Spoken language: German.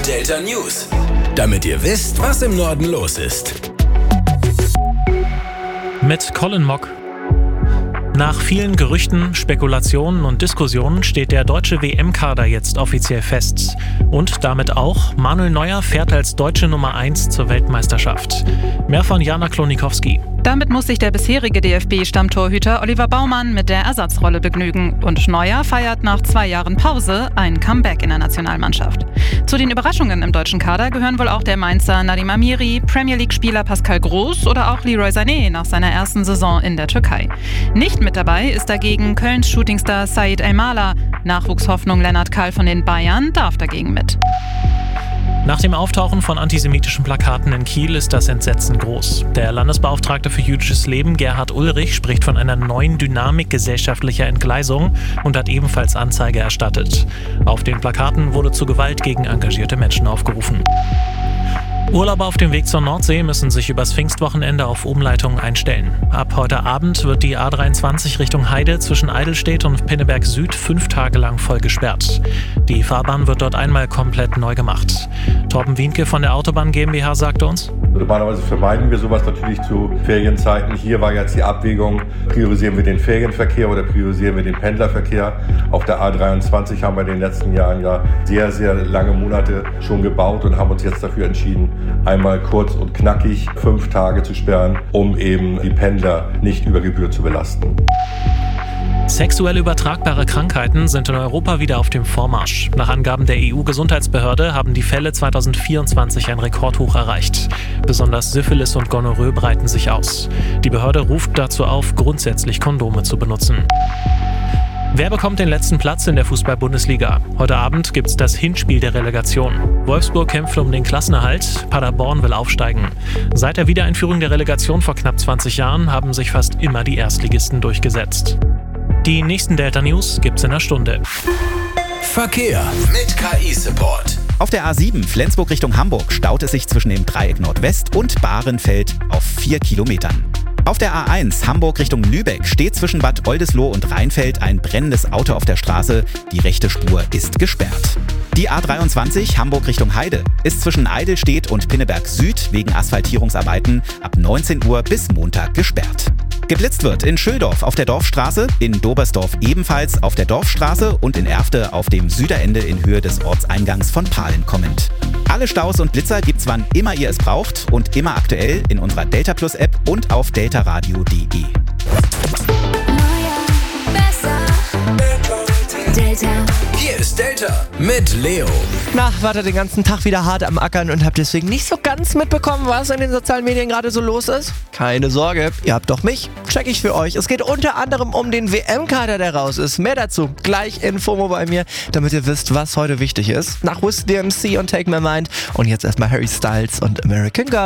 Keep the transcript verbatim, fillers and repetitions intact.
Delta News. Damit ihr wisst, was im Norden los ist. Mit Colin Mock. Nach vielen Gerüchten, Spekulationen und Diskussionen steht der deutsche W M-Kader jetzt offiziell fest. Und damit auch, Manuel Neuer fährt als deutsche Nummer eins zur Weltmeisterschaft. Mehr von Jana Klonikowski. Damit muss sich der bisherige D F B-Stammtorhüter Oliver Baumann mit der Ersatzrolle begnügen. Und Neuer feiert nach zwei Jahren Pause ein Comeback in der Nationalmannschaft. Zu den Überraschungen im deutschen Kader gehören wohl auch der Mainzer Nadim Amiri, Premier League-Spieler Pascal Groß oder auch Leroy Sané nach seiner ersten Saison in der Türkei. Nicht mit dabei ist dagegen Kölns Shootingstar Said Elmalah. Nachwuchshoffnung Lennart Kahl von den Bayern darf dagegen mit. Nach dem Auftauchen von antisemitischen Plakaten in Kiel ist das Entsetzen groß. Der Landesbeauftragte für jüdisches Leben, Gerhard Ulrich, spricht von einer neuen Dynamik gesellschaftlicher Entgleisung und hat ebenfalls Anzeige erstattet. Auf den Plakaten wurde zu Gewalt gegen engagierte Menschen aufgerufen. Urlauber auf dem Weg zur Nordsee müssen sich übers Pfingstwochenende auf Umleitungen einstellen. Ab heute Abend wird die A dreiundzwanzig Richtung Heide zwischen Eidelstedt und Pinneberg Süd fünf Tage lang voll gesperrt. Die Fahrbahn wird dort einmal komplett neu gemacht. Torben Wienke von der Autobahn GmbH sagte uns: Normalerweise vermeiden wir sowas natürlich zu Ferienzeiten. Hier war jetzt die Abwägung, priorisieren wir den Ferienverkehr oder priorisieren wir den Pendlerverkehr. Auf der A dreiundzwanzig haben wir in den letzten Jahren ja sehr, sehr lange Monate schon gebaut und haben uns jetzt dafür entschieden, einmal kurz und knackig fünf Tage zu sperren, um eben die Pendler nicht über Gebühr zu belasten. Sexuell übertragbare Krankheiten sind in Europa wieder auf dem Vormarsch. Nach Angaben der E U-Gesundheitsbehörde haben die Fälle zweitausendvierundzwanzig ein Rekordhoch erreicht. Besonders Syphilis und Gonorrhoe breiten sich aus. Die Behörde ruft dazu auf, grundsätzlich Kondome zu benutzen. Wer bekommt den letzten Platz in der Fußball-Bundesliga? Heute Abend gibt's das Hinspiel der Relegation. Wolfsburg kämpft um den Klassenerhalt, Paderborn will aufsteigen. Seit der Wiedereinführung der Relegation vor knapp zwanzig Jahren haben sich fast immer die Erstligisten durchgesetzt. Die nächsten Delta News gibt's in einer Stunde. Verkehr mit K I-Support. Auf der A sieben Flensburg Richtung Hamburg staut es sich zwischen dem Dreieck Nordwest und Bahrenfeld auf vier Kilometern. Auf der A eins Hamburg Richtung Lübeck steht zwischen Bad Oldesloe und Rheinfeld ein brennendes Auto auf der Straße. Die rechte Spur ist gesperrt. Die A dreiundzwanzig Hamburg Richtung Heide ist zwischen Eidelstedt und Pinneberg Süd wegen Asphaltierungsarbeiten ab neunzehn Uhr bis Montag gesperrt. Geblitzt wird in Schöldorf auf der Dorfstraße, in Dobersdorf ebenfalls auf der Dorfstraße und in Erfte auf dem Süderende in Höhe des Ortseingangs von Pahlen kommend. Alle Staus und Blitzer gibt's wann immer ihr es braucht und immer aktuell in unserer Delta Plus App und auf deltaradio punkt de. Delta. Hier ist Delta mit Leo. Na, wart ihr den ganzen Tag wieder hart am Ackern und habt deswegen nicht so ganz mitbekommen, was in den sozialen Medien gerade so los ist? Keine Sorge, ihr habt doch mich. Check ich für euch. Es geht unter anderem um den W M-Kader, der raus ist. Mehr dazu gleich in FOMO bei mir, damit ihr wisst, was heute wichtig ist. Nach Wiz D M C und Take My Mind. Und jetzt erstmal Harry Styles und American Girl.